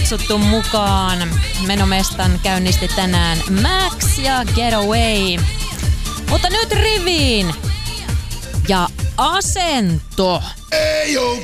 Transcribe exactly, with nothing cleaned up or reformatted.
kutsuttu mukaan. Menomestan käynnisti tänään Max ja Getaway. Mutta nyt riviin ja asento. Ei oo